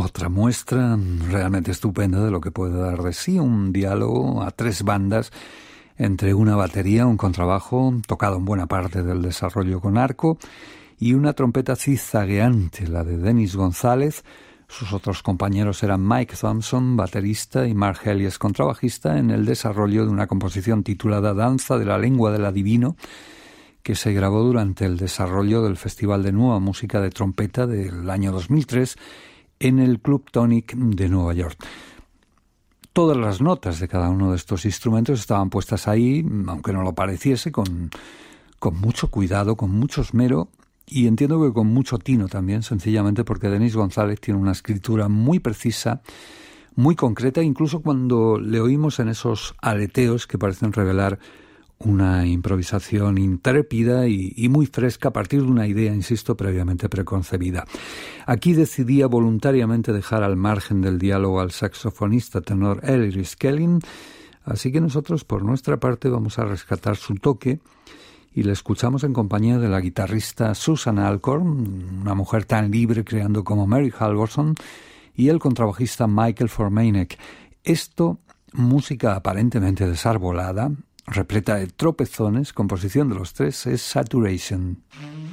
Otra muestra realmente estupenda de lo que puede dar de sí un diálogo a tres bandas entre una batería, un contrabajo, tocado en buena parte del desarrollo con arco, y una trompeta zigzagueante, la de Dennis González. Sus otros compañeros eran Mike Thompson, baterista, y Mark Hellies, contrabajista, en el desarrollo de una composición titulada Danza de la Lengua del Adivino, que se grabó durante el desarrollo del Festival de Nueva Música de Trompeta del año 2003 en el Club Tonic de Nueva York. Todas las notas de cada uno de estos instrumentos estaban puestas ahí, aunque no lo pareciese, con mucho cuidado, con mucho esmero, y entiendo que con mucho tino también, sencillamente porque Dennis González tiene una escritura muy precisa, muy concreta, incluso cuando le oímos en esos aleteos que parecen revelar una improvisación intrépida y muy fresca a partir de una idea, insisto, previamente preconcebida. Aquí decidía voluntariamente dejar al margen del diálogo al saxofonista tenor Ellery Skelling, así que nosotros por nuestra parte vamos a rescatar su toque y le escuchamos en compañía de la guitarrista Susan Alcorn, una mujer tan libre creando como Mary Halvorson, y el contrabajista Michael Formanek. Esto, música aparentemente desarbolada, repleta de tropezones, composición de los tres, es Saturation.